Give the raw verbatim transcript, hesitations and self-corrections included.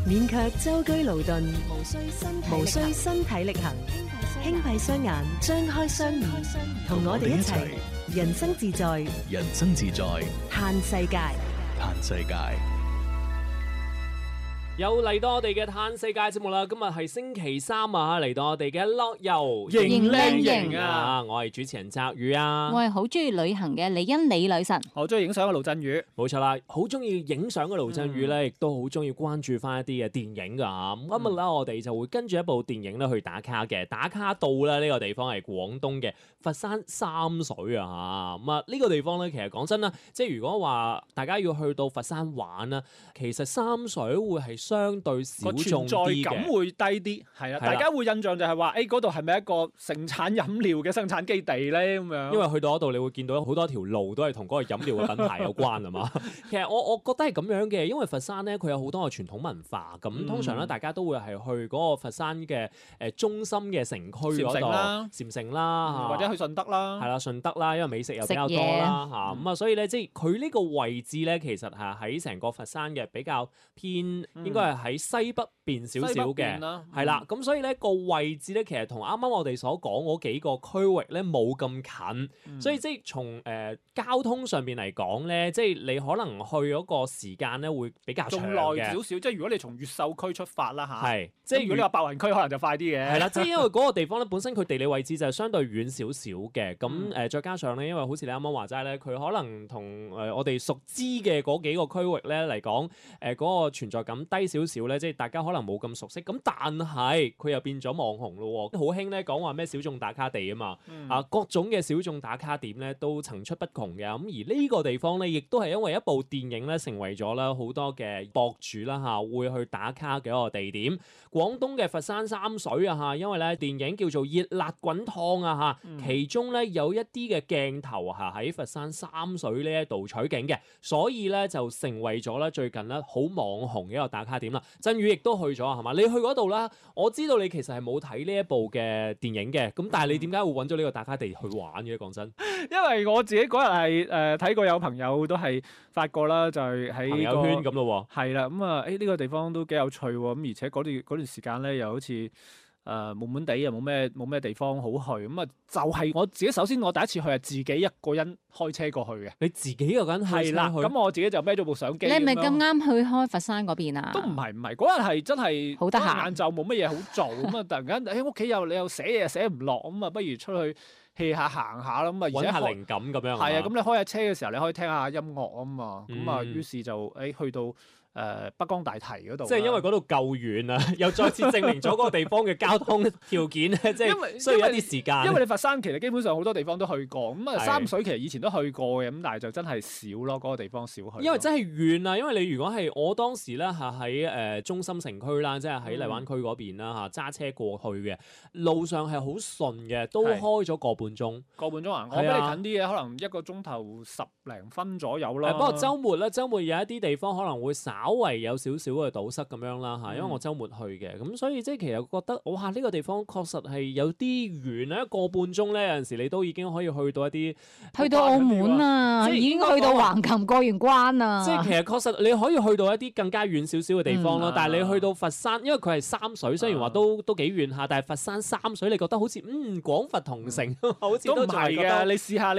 免卻舟車勞頓，無需身體無需身體力行，輕閉雙眼，張開雙耳，同我哋一齊人生自在， 人生自在， 嘆世界， 嘆世界。 又嚟到我哋嘅嘆世界節目啦！今日係星期三啊，嚟到我哋嘅樂遊型靚型啊！我係主持人澤宇啊， 我係好中意旅行嘅李欣李女神， 好中意影相嘅盧振宇， 冇錯啦，好中意影相嘅盧振宇咧，亦都好中意關注翻一啲嘅電影噶吓。咁今日咧，我哋就會跟住一部電影咧去打卡嘅，打卡到咧呢個地方係廣東嘅佛山三水啊吓。咁啊呢個地方咧，其實講真啦，即係如果話大家要去到佛山玩啦，其實三水會係相對小眾啲嘅， 存在感會低啲，係啊，大家會印象就係話，誒嗰度係咪一個盛產飲料嘅生產基地咧？咁樣， 因為去到嗰度，你會見到好多條路都係同嗰個飲料嘅品牌有關啊嘛。其實我我覺得係咁樣嘅，因為佛山咧佢有好多嘅傳統文化，咁、嗯、通常咧大家都會係去嗰個佛山嘅誒中心嘅城區嗰度，禪城啦， 嗯、或者去順德啦， 係啦，順德啦，因為美食又比較多啦嚇，咁啊，所以咧即係佢呢個位置咧，其實係喺成個佛山嘅比較偏，嗯、應該係喺西北邊少少嘅，係啦，咁、嗯、所以咧個位置咧，其實同啱啱我哋所講嗰幾個區域咧冇咁近，嗯、所以即係從誒交通上邊嚟講咧，即係你可能去嗰個時間咧會比較長嘅， 仲耐少少。即係如果你從越秀區出發啦嚇，係即係如果你話白雲區可能就快啲嘅， 係啦，即係因為嗰個地方咧本身佢地理位置就係相對遠少少嘅，咁誒、嗯、再加上咧，因為好似你啱啱話齋咧，佢可能同誒我哋熟知嘅嗰幾個區域咧嚟講，誒嗰個存在感低少少咧，即係大家可能冇咁熟悉，咁但係佢又變咗網紅咯，好興咧講話咩小眾打卡地啊嘛，嗯、啊各種嘅小眾打卡點咧都層出不窮嘅，咁而呢個地方咧亦都係因為一部電影咧成為咗啦好多嘅博主啦嚇會去打卡嘅一個地點，廣東嘅佛山三水啊嚇，因為咧電影叫做熱辣滾燙啊嚇，嗯、其中咧有一啲嘅鏡頭嚇喺佛山三水呢一度取景嘅，所以咧就成為咗咧最近咧好網紅嘅一個打卡點啦。振宇亦都去咗係嘛？你去嗰度啦，我知道你其實係冇睇呢一部嘅電影嘅，咁但係你點解會揾咗呢個打卡地去玩嘅？講真， 因為我自己嗰日係誒睇過有朋友都係發過啦，就係、是、喺、這個、 朋友圈咁咯， 係啦，咁啊誒呢個地方都幾有趣喎，咁而且嗰段嗰段時間咧又好似誒悶悶地又冇咩冇咩地方好去，咁啊就係我自己首先我第一次去係自己一個人開車過去嘅， 你自己一個人開車去？係啦，咁我自己就孭咗部相機。 你係咪咁啱去開佛山嗰邊啊？ 都唔係唔係，嗰日係真係好得閒， 晏晝冇乜嘢好做，咁啊突然間喺屋企又你又寫嘢寫唔落，咁啊不如出去 hea 下行下啦，咁啊揾下靈感咁樣。 係啊，咁你開下車嘅時候你可以聽下音樂啊嘛，咁啊、嗯、於是就誒去到。誒、呃、北江大堤嗰度， 即係因為嗰度夠遠啊，又再次證明咗嗰個地方嘅交通條件咧，即係需要一啲時間。 因為你佛山其實基本上好多地方都去過，咁啊三水其實以前都去過嘅，咁但係就真係少咯，嗰、嗰個地方少去。因為真係遠啊，因為你如果係我當時咧係喺誒中心城區啦，即係喺荔灣區嗰邊啦嚇，揸車過去嘅路上係好順嘅，都開咗個半鐘。 個半鐘啊！我比你近啲嘅，可能一個鐘頭十零分左右啦。 不過週末咧，週末有一啲地方可能會稍為有少少嘅堵塞咁樣啦嚇，因為我週末去嘅，咁所以即係其實覺得哇呢、呢個地方確實係有啲遠啊，一個半鐘咧有陣時你都已經可以去到一啲去到澳門啊，已經去到橫琴過完關啊。 即係其實確實你可以去到一啲更加遠少少嘅地方咯，嗯、但係你去到佛山，因為佢係三水，雖然話都都幾遠下，但係佛山三水你覺得好似嗯廣佛同城，好似都唔係嘅。 你試下你。